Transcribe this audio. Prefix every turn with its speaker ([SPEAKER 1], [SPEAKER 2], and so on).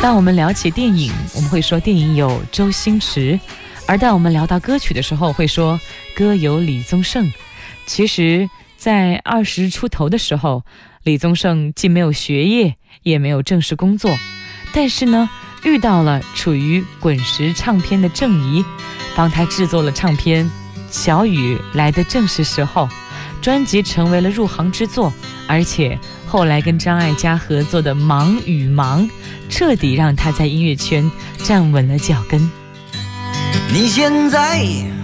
[SPEAKER 1] 当我们聊起电影，我们会说电影有周星驰，而当我们聊到歌曲的时候，会说歌有李宗盛。其实在20出头的时候，李宗盛既没有学业，也没有正式工作，但是呢，遇到了处于滚石唱片的郑怡，帮他制作了唱片《小雨来的正是时候》，专辑成为了入行之作，而且后来跟张艾嘉合作的《忙与盲》彻底让他在音乐圈站稳了脚跟。
[SPEAKER 2] 你现在